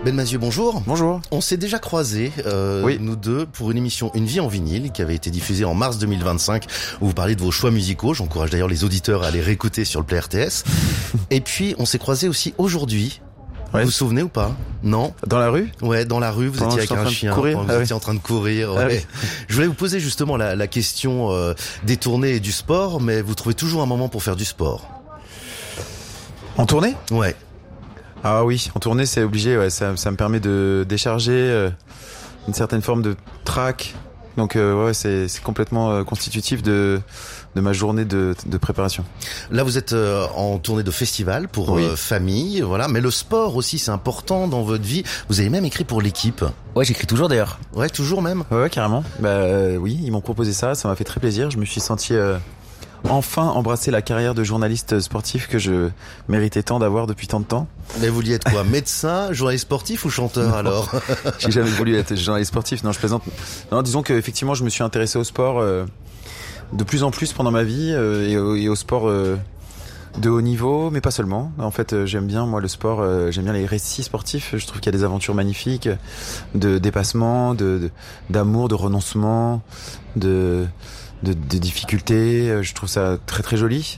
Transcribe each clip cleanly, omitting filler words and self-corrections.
Ben Mazieux, bonjour. Bonjour. On s'est déjà croisés, Oui. nous deux, pour une émission Une vie en vinyle qui avait été diffusée en mars 2025 où vous parlez de vos choix musicaux. J'encourage d'ailleurs les auditeurs à les réécouter sur le Play RTS. Et puis, on s'est croisés aussi aujourd'hui. Ouais. Vous vous souvenez ou pas? Non? Dans la rue? Ouais, dans la rue, vous étiez avec un chien. Vous étiez en train de courir. Ouais. Ah oui. Je voulais vous poser justement la question des tournées et du sport, mais vous trouvez toujours un moment pour faire du sport? En tournée? Ouais. Ah oui, en tournée c'est obligé, ouais, ça me permet de décharger une certaine forme de trac. Donc ouais, c'est complètement constitutif de ma journée de préparation. Là, vous êtes en tournée de festival pour Oui. famille, voilà. Mais le sport aussi, c'est important dans votre vie. Vous avez même écrit pour l'équipe. Ouais, j'écris toujours d'ailleurs. Ouais, toujours même. Ouais, carrément. Oui, ils m'ont proposé ça m'a fait très plaisir. Je me suis senti enfin embrasser la carrière de journaliste sportif que je méritais tant d'avoir depuis tant de temps. Mais vous vouliez être quoi? Médecin, journaliste sportif ou chanteur alors? J'ai jamais voulu être journaliste sportif. Non, je plaisante. Non, disons que effectivement, je me suis intéressé au sport de plus en plus pendant ma vie et au sport de haut niveau, mais pas seulement. En fait, j'aime bien moi le sport. J'aime bien les récits sportifs. Je trouve qu'il y a des aventures magnifiques, de dépassement, d'amour, de renoncement, de difficultés. Je trouve ça très très joli.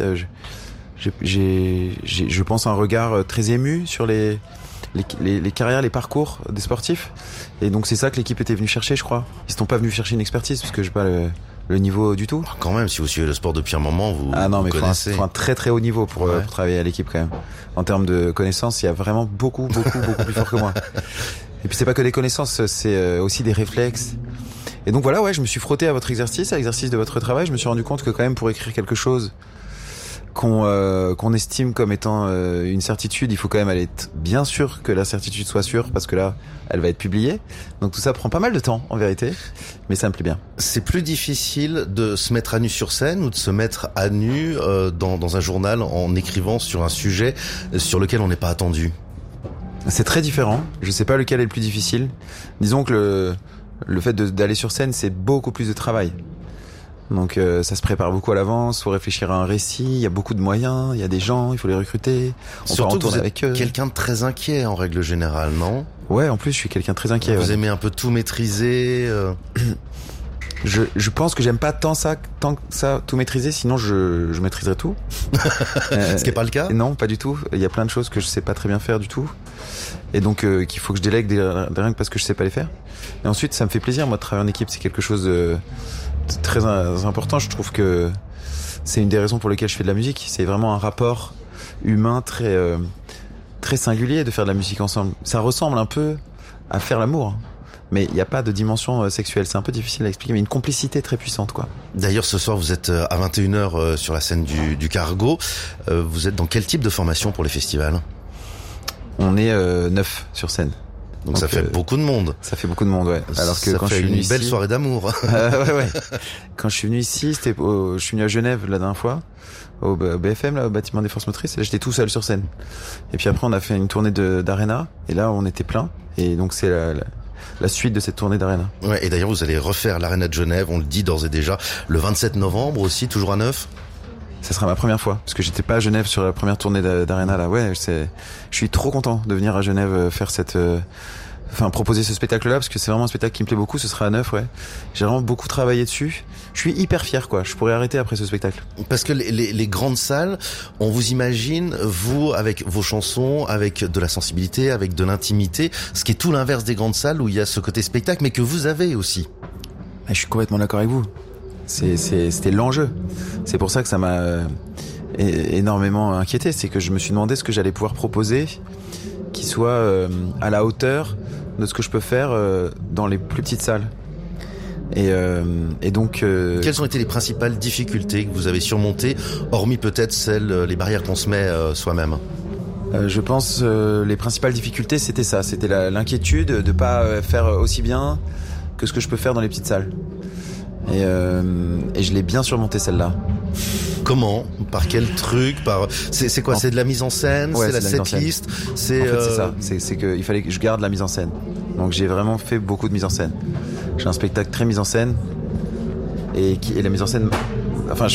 Je pense un regard très ému sur les carrières, les parcours des sportifs. Et donc c'est ça que l'équipe était venue chercher, je crois. Ils sont pas venus chercher une expertise parce que j'ai pas le niveau du tout. Quand même, si vous suivez le sport depuis un moment, vous mais connaissez. faut un très très haut niveau pour travailler à l'équipe quand même. En termes de connaissances, il y a vraiment beaucoup plus fort que moi. Et puis c'est pas que des connaissances, c'est aussi des réflexes. Et donc voilà, ouais, je me suis frotté à votre exercice, à l'exercice de votre travail. Je me suis rendu compte que quand même pour écrire quelque chose qu'on estime comme étant une certitude, il faut quand même aller être bien sûr que la certitude soit sûre, parce que là, elle va être publiée. Donc tout ça prend pas mal de temps, en vérité, mais ça me plaît bien. C'est plus difficile de se mettre à nu sur scène ou de se mettre à nu dans un journal en écrivant sur un sujet sur lequel on n'est pas attendu? C'est très différent. Je sais pas lequel est le plus difficile. Disons que le fait d'aller sur scène, c'est beaucoup plus de travail. Donc ça se prépare beaucoup à l'avance, faut réfléchir à un récit, il y a beaucoup de moyens, il y a des gens, il faut les recruter. Surtout que vous êtes quelqu'un de très inquiet en règle générale, non? Ouais, en plus je suis quelqu'un de très inquiet. Vous aimez un peu tout maîtriser Je pense que j'aime pas tant que ça tout maîtriser, sinon je maîtriserais tout. Ce qui est pas le cas? Non, pas du tout. Il y a plein de choses que je sais pas très bien faire du tout. Et donc qu'il faut que je délègue rien que parce que je sais pas les faire. Et ensuite ça me fait plaisir, moi, de travailler en équipe, c'est quelque chose de très important. Je trouve que c'est une des raisons pour lesquelles je fais de la musique. C'est vraiment un rapport humain très singulier de faire de la musique ensemble. Ça ressemble un peu à faire l'amour, mais il n'y a pas de dimension sexuelle. C'est un peu difficile à expliquer, mais une complicité très puissante, quoi. D'ailleurs, ce soir, vous êtes à 21h sur la scène du Cargo. Vous êtes dans quel type de formation pour les festivals? On est 9 sur scène. Donc ça fait beaucoup de monde. Ça fait beaucoup de monde, ouais. Alors que ça quand fait je suis venu une belle ici, soirée d'amour. ouais. Quand je suis venu ici, je suis venu à Genève la dernière fois, au BFM, là, au bâtiment des forces motrices. Et là, j'étais tout seul sur scène. Et puis après, on a fait une tournée d'Arena. Et là, on était plein. Et donc c'est la suite de cette tournée d'Arena. Ouais. Et d'ailleurs, vous allez refaire l'Arena de Genève. On le dit d'ores et déjà. Le 27 novembre aussi, toujours à 9. Ça sera ma première fois, parce que j'étais pas à Genève sur la première tournée d'Arena là. Ouais, je suis trop content de venir à Genève faire proposer ce spectacle-là, parce que c'est vraiment un spectacle qui me plaît beaucoup. Ce sera à 9, ouais. J'ai vraiment beaucoup travaillé dessus. Je suis hyper fier, quoi. Je pourrais arrêter après ce spectacle. Parce que les grandes salles, on vous imagine, vous, avec vos chansons, avec de la sensibilité, avec de l'intimité, ce qui est tout l'inverse des grandes salles où il y a ce côté spectacle, mais que vous avez aussi. Je suis complètement d'accord avec vous. C'était l'enjeu. C'est pour ça que ça m'a énormément inquiété. C'est que je me suis demandé ce que j'allais pouvoir proposer qui soit à la hauteur de ce que je peux faire dans les plus petites salles. Et donc quelles ont été les principales difficultés que vous avez surmontées, hormis peut-être les barrières qu'on se met soi-même? Je pense les principales difficultés, c'était ça. C'était l'inquiétude de pas faire aussi bien que ce que je peux faire dans les petites salles. Et je l'ai bien surmonté, celle-là. Comment? Par quel truc? C'est quoi? C'est de la mise en scène? Ouais, c'est la de la mise en scène. setlist? En fait, c'est ça. C'est que il fallait que je garde la mise en scène. Donc j'ai vraiment fait beaucoup de mise en scène. J'ai un spectacle très mise en scène et la mise en scène